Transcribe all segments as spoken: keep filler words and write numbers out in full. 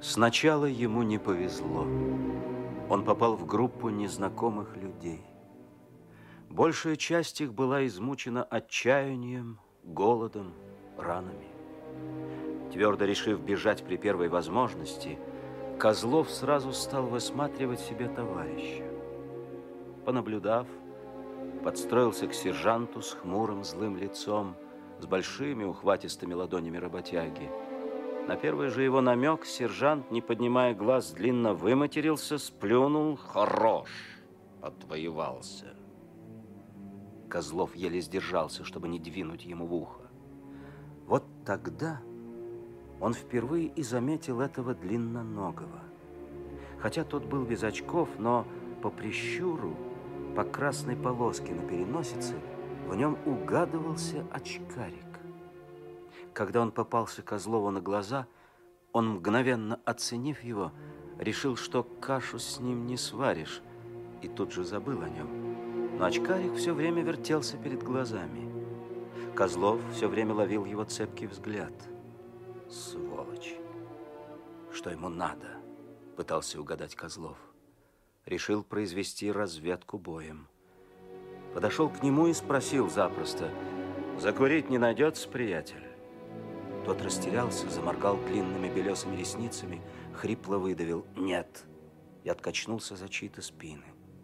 Сначала ему не повезло. Он попал в группу незнакомых людей. Большая часть их была измучена отчаянием, голодом, ранами. Твердо решив бежать при первой возможности, Козлов сразу стал высматривать себе товарища. Понаблюдав, подстроился к сержанту с хмурым злым лицом, с большими ухватистыми ладонями работяги. На первый же его намек сержант, не поднимая глаз, длинно выматерился, сплюнул: «Хорош! Отвоевался!» Козлов еле сдержался, чтобы не двинуть ему в ухо. Вот тогда он впервые и заметил этого длинноногого. Хотя тот был без очков, но по прищуру, по красной полоске на переносице, в нем угадывался очкарик. Когда он попался Козлову на глаза, он, мгновенно оценив его, решил, что кашу с ним не сваришь, и тут же забыл о нем. Но очкарик все время вертелся перед глазами. Козлов все время ловил его цепкий взгляд. Сволочь! Что ему надо? Пытался угадать Козлов. Решил произвести разведку боем. Подошел к нему и спросил запросто: «Закурить не найдется, приятель?» Тот растерялся, заморгал длинными белесыми ресницами, хрипло выдавил «нет» и откачнулся за чьи-то спины.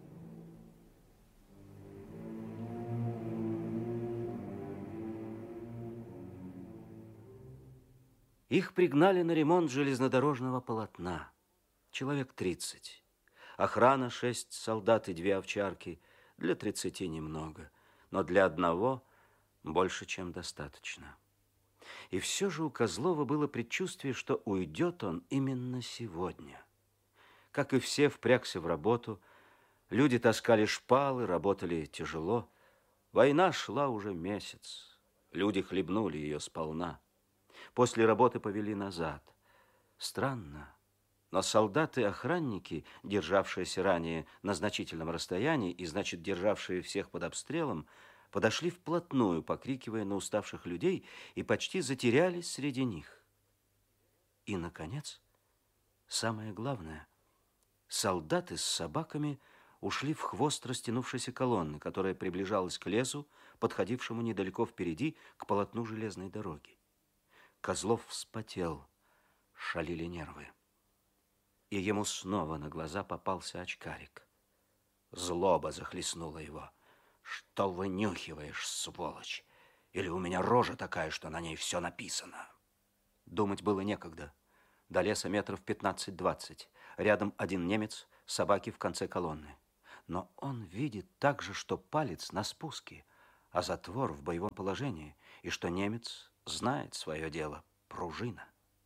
Их пригнали на ремонт железнодорожного полотна. Человек тридцать. Охрана шесть солдат и две овчарки. Для тридцати немного, но для одного больше, чем достаточно. И все же у Козлова было предчувствие, что уйдет он именно сегодня. Как и все, впрягся в работу. Люди таскали шпалы, работали тяжело. Война шла уже месяц. Люди хлебнули ее сполна. После работы повели назад. Странно, но солдаты-охранники, державшиеся ранее на значительном расстоянии и, значит, державшие всех под обстрелом, подошли вплотную, покрикивая на уставших людей, и почти затерялись среди них. И, наконец, самое главное, солдаты с собаками ушли в хвост растянувшейся колонны, которая приближалась к лесу, подходившему недалеко впереди к полотну железной дороги. Козлов вспотел, шалили нервы. И ему снова на глаза попался очкарик. Злоба захлестнула его. «Что вынюхиваешь, сволочь? Или у меня рожа такая, что на ней все написано?» Думать было некогда. До леса метров пятнадцать-двадцать. Рядом один немец, собаки в конце колонны. Но он видит также, что палец на спуске, а затвор в боевом положении, и что немец знает свое дело — пружина.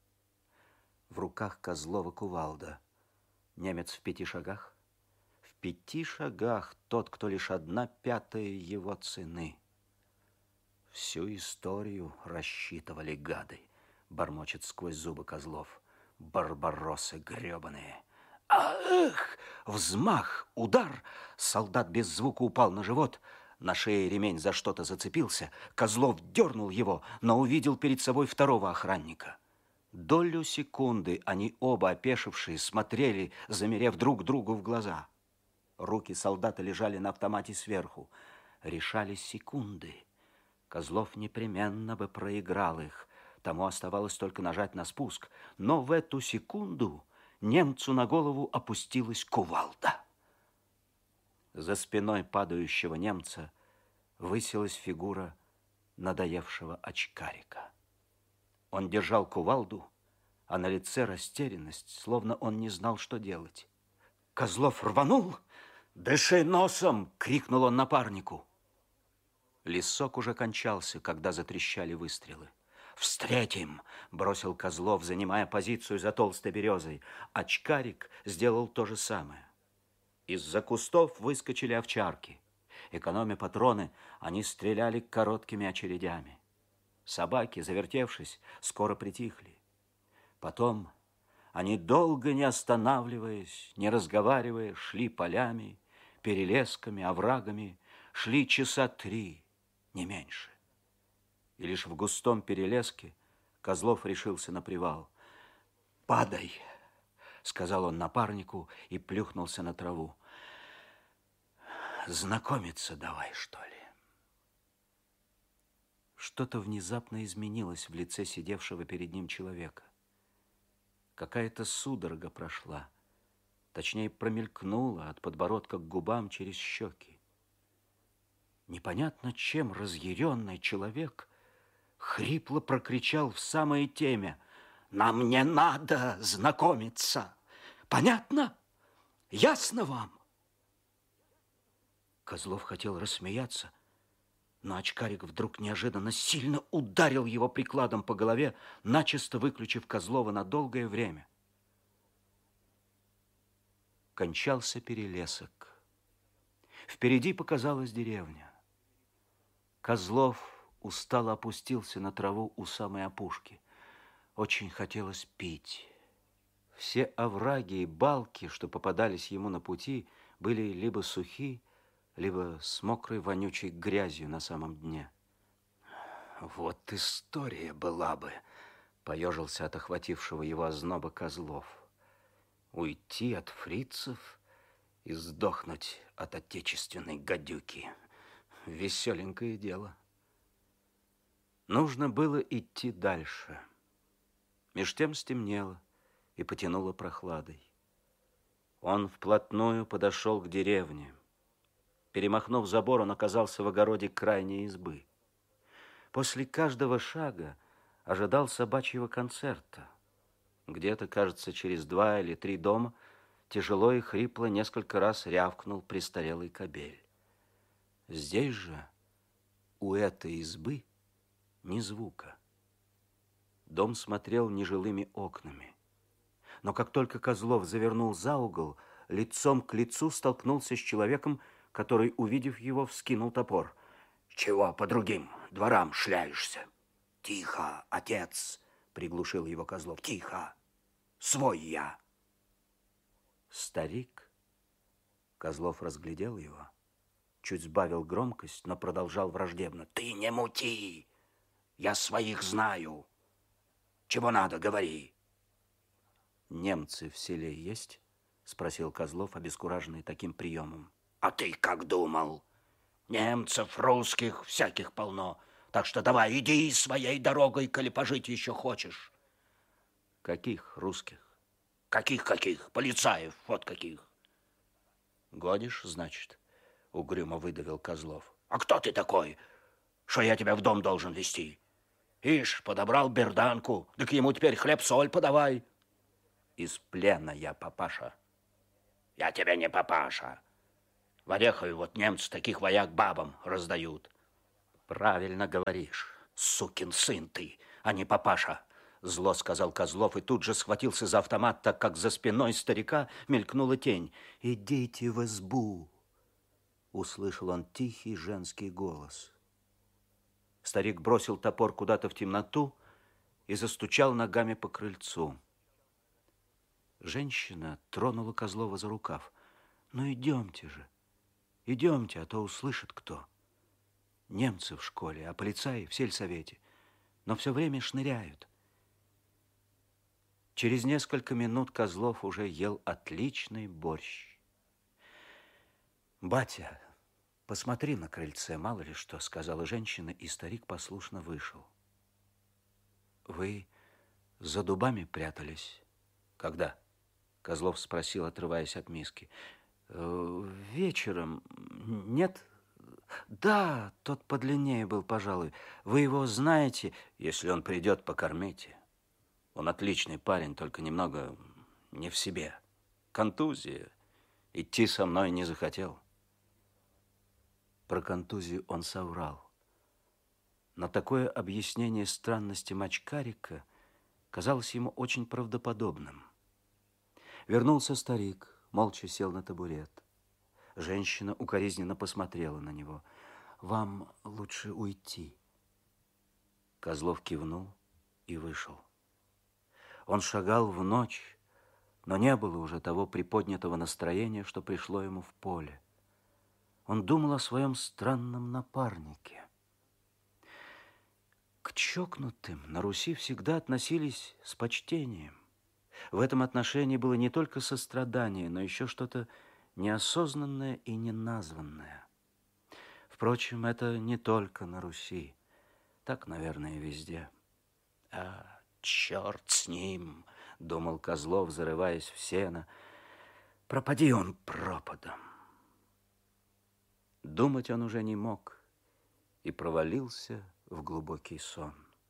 В руках Козлова кувалда. Немец в пяти шагах. В пяти шагах тот, кто лишь одна пятая его цены. Всю историю рассчитывали гады, бормочет сквозь зубы Козлов. Барбароссы гребаные. Ах! Взмах, удар! Солдат без звука упал на живот. На шее ремень за что-то зацепился. Козлов дернул его, но увидел перед собой второго охранника. Долю секунды они оба, опешившие, смотрели, замерев друг другу в глаза. Руки солдата лежали на автомате сверху. Решались секунды. Козлов непременно бы проиграл их. Тому оставалось только нажать на спуск. Но в эту секунду немцу на голову опустилась кувалда. За спиной падающего немца высилась фигура надоевшего очкарика. Он держал кувалду, а на лице растерянность, словно он не знал, что делать. Козлов рванул. «Дыши носом!» — крикнул он напарнику. Лесок уже кончался, когда затрещали выстрелы. «Встретим!» — бросил Козлов, занимая позицию за толстой березой. Очкарик сделал то же самое. Из-за кустов выскочили овчарки. Экономя патроны, они стреляли короткими очередями. Собаки, завертевшись, скоро притихли. Потом они, долго не останавливаясь, не разговаривая, шли полями, перелесками, оврагами, шли часа три, не меньше. И лишь в густом перелеске Козлов решился на привал. «Падай!» сказал он напарнику и плюхнулся на траву. Знакомиться давай, что ли? Что-то внезапно изменилось в лице сидевшего перед ним человека. Какая-то судорога прошла, точнее, промелькнула от подбородка к губам через щеки. Непонятно чем разъяренный человек хрипло прокричал в самое темя: «Нам не надо знакомиться! Понятно? Ясно вам?» Козлов хотел рассмеяться, но очкарик вдруг неожиданно сильно ударил его прикладом по голове, начисто выключив Козлова на долгое время. Кончался перелесок. Впереди показалась деревня. Козлов устало опустился на траву у самой опушки. Очень хотелось пить. Все овраги и балки, что попадались ему на пути, были либо сухи, либо с мокрой вонючей грязью на самом дне. Вот история была бы, поежился от охватившего его озноба Козлов. Уйти от фрицев и сдохнуть от отечественной гадюки. Веселенькое дело. Нужно было идти дальше. Меж тем стемнело и потянуло прохладой. Он вплотную подошел к деревне. Перемахнув забор, он оказался в огороде крайней избы. После каждого шага ожидал собачьего концерта. Где-то, кажется, через два или три дома тяжело и хрипло несколько раз рявкнул престарелый кобель. Здесь же, у этой избы, ни звука. Дом смотрел нежилыми окнами. Но как только Козлов завернул за угол, лицом к лицу столкнулся с человеком, который, увидев его, вскинул топор. «Чего по другим дворам шляешься?» «Тихо, отец!» — приглушил его Козлов. «Тихо! Свой я!» Старик. Козлов разглядел его, чуть сбавил громкость, но продолжал враждебно. «Ты не мути! Я своих знаю! Чего надо, говори!» «Немцы в селе есть?» — спросил Козлов, обескураженный таким приемом. «А ты как думал? Немцев, русских, всяких полно. Так что давай, иди своей дорогой, коли пожить еще хочешь». «Каких русских?» «Каких-каких? Полицаев, вот каких». «Годишь, значит?» — угрюмо выдавил Козлов. «А кто ты такой, что я тебя в дом должен вести? Ишь, подобрал берданку, да к ему теперь хлеб-соль подавай». «Из плена я, папаша». «Я тебя не папаша. В Орехове вот немцы таких вояк бабам раздают». «Правильно говоришь, сукин сын ты, а не папаша», — зло сказал Козлов и тут же схватился за автомат, так как за спиной старика мелькнула тень. «Идите в избу», — услышал он тихий женский голос. Старик бросил топор куда-то в темноту и застучал ногами по крыльцу. Женщина тронула Козлова за рукав. «Ну, идемте же, идемте, а то услышит кто. Немцы в школе, а полицаи в сельсовете, но все время шныряют». Через несколько минут Козлов уже ел отличный борщ. «Батя, посмотри на крыльце, мало ли что», — сказала женщина, и старик послушно вышел. «Вы за дубами прятались?» «Когда?» — Козлов спросил, отрываясь от миски. «Э, «Вечером. Нет?» «Да, тот подлиннее был, пожалуй. Вы его знаете?» «Если он придет, покормите. Он отличный парень, только немного не в себе. Контузия. Идти со мной не захотел». Про контузию он соврал. Но такое объяснение странности мочкарика казалось ему очень правдоподобным. Вернулся старик, молча сел на табурет. Женщина укоризненно посмотрела на него. «Вам лучше уйти». Козлов кивнул и вышел. Он шагал в ночь, но не было уже того приподнятого настроения, что пришло ему в поле. Он думал о своем странном напарнике. К чокнутым на Руси всегда относились с почтением. В этом отношении было не только сострадание, но еще что-то неосознанное и неназванное. Впрочем, это не только на Руси. Так, наверное, везде. А, черт с ним, думал Козлов, зарываясь в сено. Пропади он пропадом. Думать он уже не мог и провалился в глубокий сон.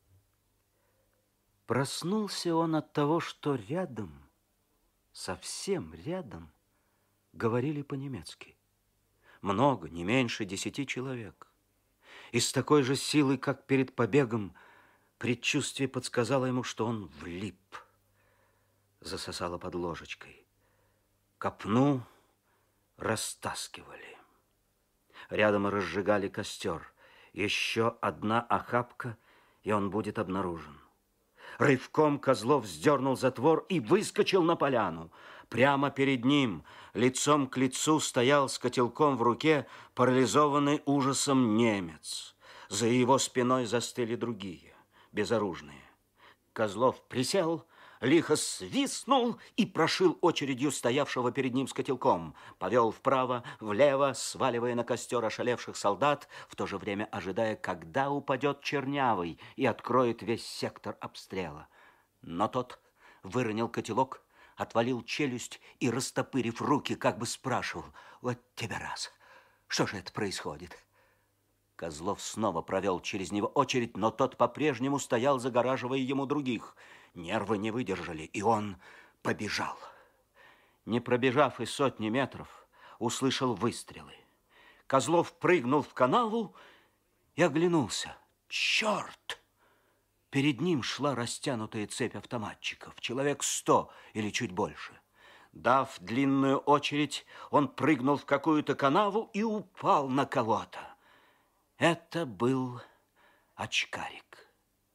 Проснулся он от того, что рядом, совсем рядом, говорили по-немецки. Много, не меньше десяти человек. И с такой же силой, как перед побегом, предчувствие подсказало ему, что он влип. Засосало под ложечкой. Копну растаскивали. Рядом разжигали костер. Еще одна охапка, и он будет обнаружен. Рывком Козлов сдернул затвор и выскочил на поляну. Прямо перед ним, лицом к лицу, стоял с котелком в руке парализованный ужасом немец. За его спиной застыли другие, безоружные. Козлов присел, лихо свистнул и прошил очередью стоявшего перед ним с котелком. Повел вправо, влево, сваливая на костер ошалевших солдат, в то же время ожидая, когда упадет Чернявый и откроет весь сектор обстрела. Но тот выронил котелок, отвалил челюсть и, растопырив руки, как бы спрашивал: «Вот тебе раз, что же это происходит?» Козлов снова провел через него очередь, но тот по-прежнему стоял, загораживая ему других. Нервы не выдержали, и он побежал. Не пробежав и сотни метров, услышал выстрелы. Козлов прыгнул в канаву и оглянулся. Черт! Перед ним шла растянутая цепь автоматчиков, человек сто или чуть больше. Дав длинную очередь, он прыгнул в какую-то канаву и упал на кого-то. Это был очкарик.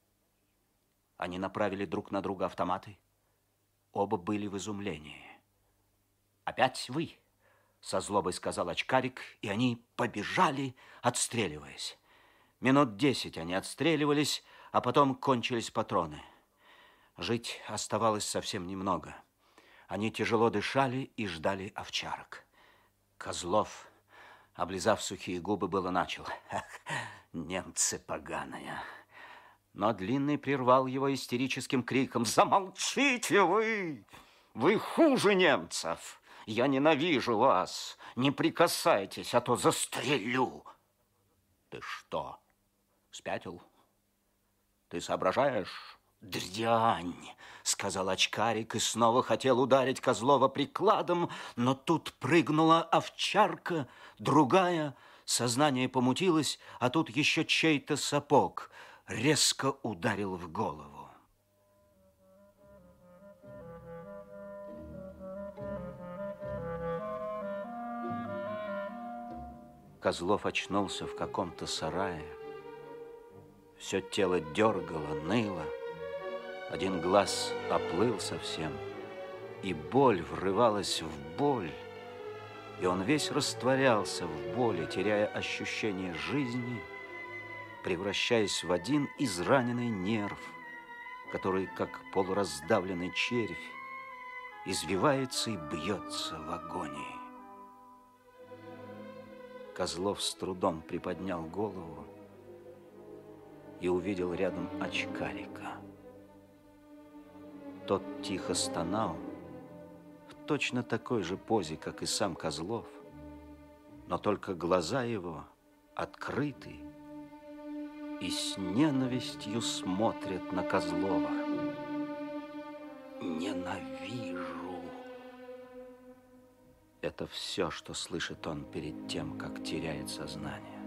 Они направили друг на друга автоматы. Оба были в изумлении. «Опять вы?» — со злобой сказал очкарик, и они побежали, отстреливаясь. Минут десять они отстреливались, а потом кончились патроны. Жить оставалось совсем немного. Они тяжело дышали и ждали овчарок. Козлов, облизав сухие губы, было начал: «Ах, немцы поганые!» Но Длинный прервал его истерическим криком: «Замолчите вы! Вы хуже немцев! Я ненавижу вас! Не прикасайтесь, а то застрелю!» «Ты что, спятил? Ты соображаешь?» «Дрянь!» — сказал очкарик и снова хотел ударить Козлова прикладом, но тут прыгнула овчарка, другая, сознание помутилось, а тут еще чей-то сапог резко ударил в голову. Козлов очнулся в каком-то сарае. Все тело дергало, ныло. Один глаз оплыл совсем, и боль врывалась в боль, и он весь растворялся в боли, теряя ощущение жизни, превращаясь в один израненный нерв, который, как полураздавленный червь, извивается и бьется в агонии. Козлов с трудом приподнял голову и увидел рядом очкарика. Тот тихо стонал в точно такой же позе, как и сам Козлов, но только глаза его открыты и с ненавистью смотрят на Козлова. «Ненавижу!» Это все, что слышит он перед тем, как теряет сознание.